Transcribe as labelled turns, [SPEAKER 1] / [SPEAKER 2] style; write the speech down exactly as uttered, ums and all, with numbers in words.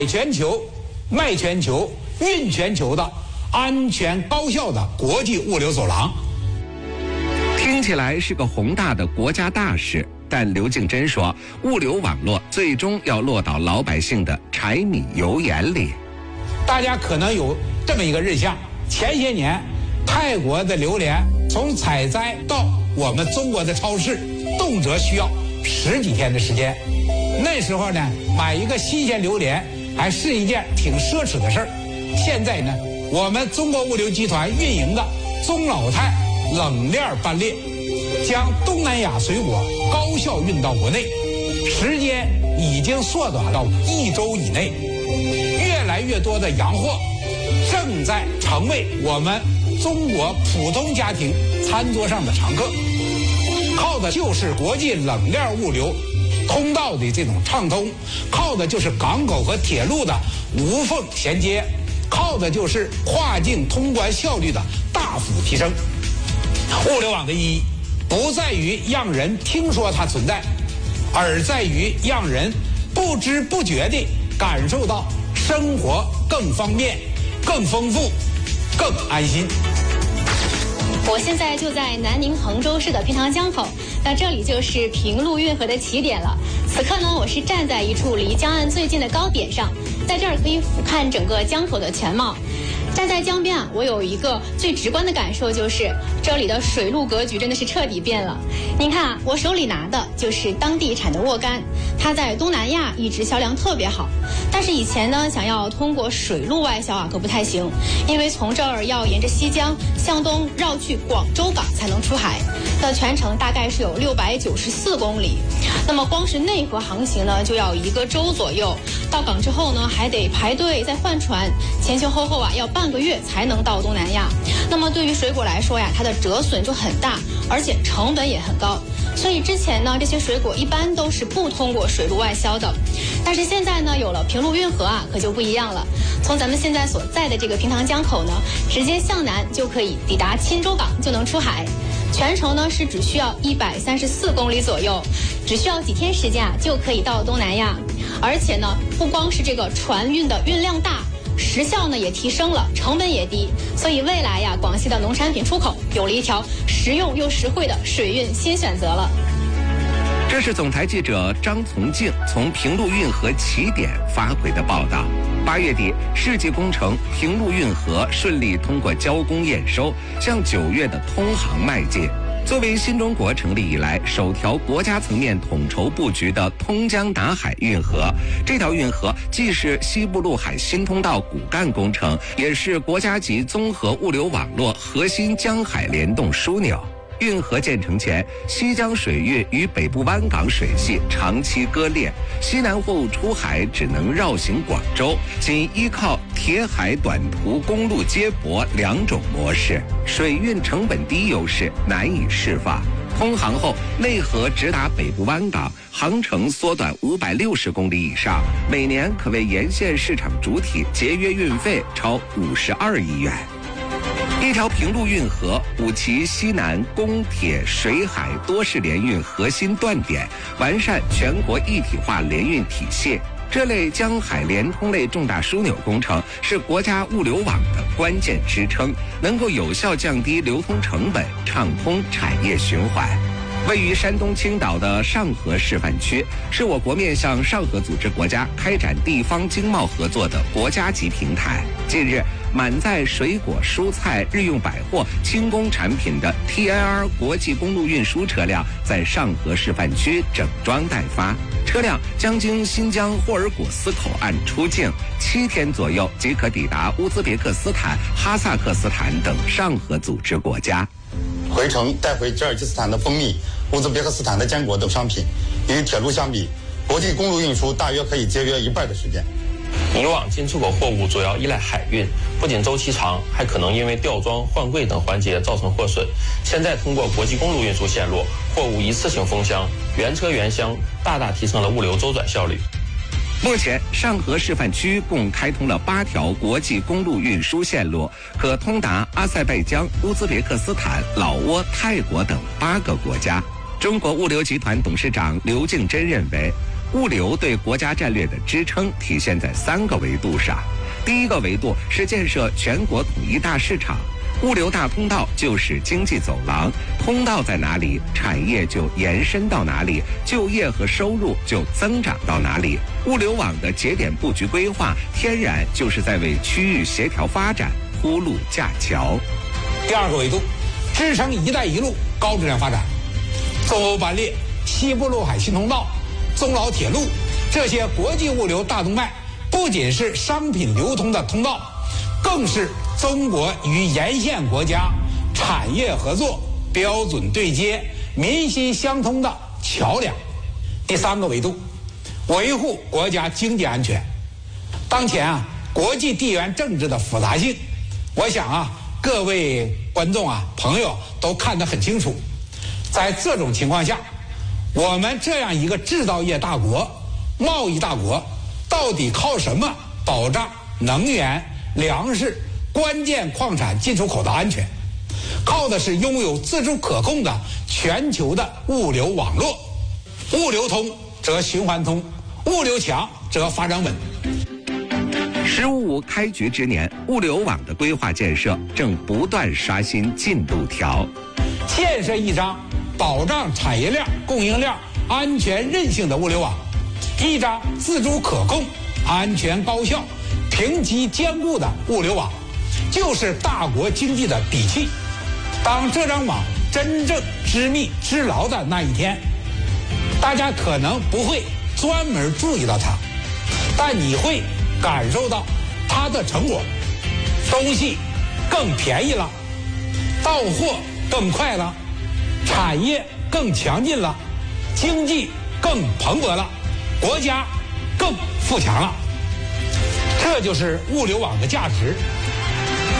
[SPEAKER 1] 全球、卖全球、运全球的安全高效的国际物流走廊。
[SPEAKER 2] 听起来是个宏大的国家大事，但刘敬珍说，物流网络最终要落到老百姓的柴米油盐里。
[SPEAKER 1] 大家可能有这么一个印象，前些年泰国的榴莲从采摘到我们中国的超市，动辄需要十几天的时间。那时候呢，买一个新鲜榴莲还是一件挺奢侈的事儿。现在呢，我们中国物流集团运营的中老泰冷链班列，将东南亚水果高效运到国内，时间已经缩短到一周以内。越来越多的洋货正在成为我们中国普通家庭餐桌上的常客，靠的就是国际冷链物流通道的这种畅通，靠的就是港口和铁路的无缝衔接，靠的就是跨境通关效率的大幅提升。物流网的意义不在于让人听说它存在，而在于让人不知不觉地感受到生活更方便、更丰富、更安心。
[SPEAKER 3] 我现在就在南宁衡州市的平塘江口，那这里就是平陆运河的起点了。此刻呢，我是站在一处离江岸最近的高点上，在这儿可以俯瞰整个江口的全貌。站在江边啊，我有一个最直观的感受，就是这里的水陆格局真的是彻底变了。您看啊，我手里拿的就是当地产的沃柑，它在东南亚一直销量特别好。但是以前呢，想要通过水路外销啊，可不太行，因为从这儿要沿着西江向东绕去广州港才能出海，那全程大概是有六百九十四公里。那么光是内河航行呢，就要一个周左右。到港之后呢，还得排队再换船，前前后后啊要半个月才能到东南亚。那么对于水果来说呀，它的折损就很大，而且成本也很高。所以之前呢，这些水果一般都是不通过水路外销的。但是现在呢，有了平陆运河啊，可就不一样了。从咱们现在所在的这个平塘江口呢，直接向南就可以抵达钦州港，就能出海。全程呢是只需要一百三十四公里左右，只需要几天时间啊，就可以到东南亚。而且呢，不光是这个船运的运量大，时效呢也提升了，成本也低，所以未来呀，广西的农产品出口有了一条实用又实惠的水运新选择了。
[SPEAKER 2] 这是总台记者张从静从平陆运河起点发回的报道。八月底，世纪工程平陆运河顺利通过交工验收，向九月的通航迈进。作为新中国成立以来首条国家层面统筹布局的通江达海运河，这条运河既是西部陆海新通道骨干工程，也是国家级综合物流网络核心江海联动枢纽。运河建成前，西江水运与北部湾港水系长期割裂，西南货物出海只能绕行广州，仅依靠铁海短途公路接驳两种模式，水运成本低优势难以释放。通航后，内河直达北部湾港，航程缩短五百六十公里以上，每年可为沿线市场主体节约运费超五十二亿元。一条平陆运河补齐西南公铁水海多式联运核心断点，完善全国一体化联运体系。这类江海联通类重大枢纽工程是国家物流网的关键支撑，能够有效降低流通成本，畅通产业循环。位于山东青岛的上合示范区，是我国面向上合组织国家开展地方经贸合作的国家级平台。近日，满载水果、蔬菜、日用百货、轻工产品的 T I R 国际公路运输车辆在上合示范区整装待发。车辆将经新疆霍尔果斯口岸出境，七天左右即可抵达乌兹别克斯坦、哈萨克斯坦等上合组织国家。
[SPEAKER 4] 回程带回吉尔吉斯坦的蜂蜜、乌兹别克斯坦的坚果等商品，与铁路相比，国际公路运输大约可以节约一半的时间。
[SPEAKER 5] 以往进出口货物主要依赖海运，不仅周期长，还可能因为吊装、换柜等环节造成货损。现在通过国际公路运输线路，货物一次性封箱，原车原箱，大大提升了物流周转效率。
[SPEAKER 2] 目前，上合示范区共开通了八条国际公路运输线路，可通达阿塞拜疆、乌兹别克斯坦、老挝、泰国等八个国家。中国物流集团董事长刘敬珍认为， 物流对国家战略的支撑体现在三个维度上。第一个维度是建设全国统一大市场，物流大通道就是经济走廊，通道在哪里，产业就延伸到哪里，就业和收入就增长到哪里。物流网的节点布局规划，天然就是在为区域协调发展铺路架桥。
[SPEAKER 1] 第二个维度，支撑“一带一路”高质量发展，中欧班列、西部陆海新通道、中老铁路这些国际物流大动脉，不仅是商品流通的通道，更是中国与沿线国家产业合作、标准对接、民心相通的桥梁。第三个维度，维护国家经济安全。当前啊，国际地缘政治的复杂性，我想啊，各位观众啊、朋友都看得很清楚。在这种情况下，我们这样一个制造业大国、贸易大国，到底靠什么保障能源、粮食、关键矿产进出口的安全？靠的是拥有自主可控的全球的物流网络。物流通则循环通，物流强则发展稳。
[SPEAKER 2] 十五开局之年，物流网的规划建设正不断刷新进度条，
[SPEAKER 1] 建设一张保障产业链、供应链安全韧性的物流网，一张自主可控、安全高效、评级坚固的物流网，就是大国经济的底气。当这张网真正织密织牢的那一天，大家可能不会专门注意到它，但你会感受到它的成果。东西更便宜了，到货更快了，产业更强劲了，经济更蓬勃了，国家更富强了。这就是物流网的价值，